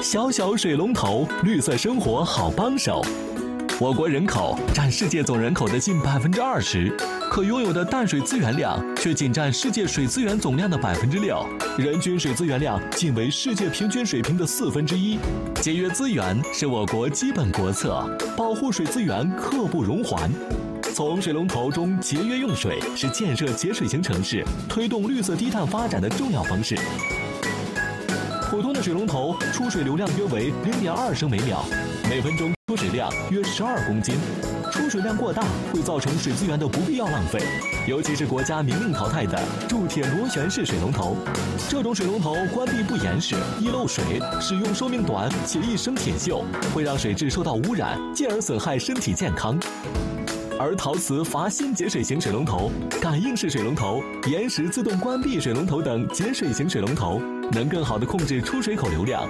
小小水龙头，绿色生活好帮手。我国人口占世界总人口的近20%，可拥有的淡水资源量却仅占世界水资源总量的6%，人均水资源量仅为世界平均水平的1/4。节约资源是我国基本国策，保护水资源刻不容缓。从水龙头中节约用水是建设节水型城市、推动绿色低碳发展的重要方式。普通的水龙头出水流量约为0.2升每秒，每分钟出水量约12公斤。出水量过大会造成水资源的不必要浪费，尤其是国家明令淘汰的铸铁螺旋式水龙头。这种水龙头关闭不严实，易漏水，使用寿命短且易生铁锈，会让水质受到污染，进而损害身体健康。而陶瓷阀芯节水型水龙头、感应式水龙头、延时自动关闭水龙头等节水型水龙头，能更好地控制出水口流量，